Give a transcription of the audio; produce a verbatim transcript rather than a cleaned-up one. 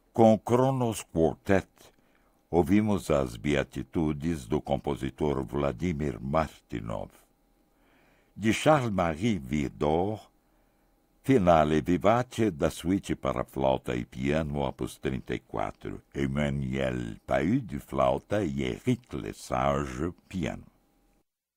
Com o Kronos Quartet, ouvimos as beatitudes do compositor Vladimir Martynov. De Charles-Marie Widor, Finale Vivace da suíte para flauta e piano, opus trinta e quatro, Emmanuel Pahud, flauta, e Éric Lesage, piano.